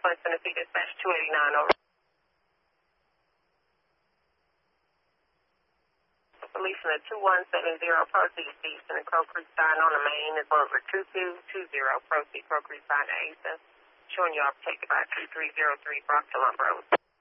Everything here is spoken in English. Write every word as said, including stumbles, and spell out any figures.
Point Tennessee Dispatch two eighty-nine over. Police in the two one seven zero, proceed east in the Crow Creek sign on the main is over two two two zero, proceed Crow Creek sign to A S A. Showing you off, take about two three zero three Brockton Road.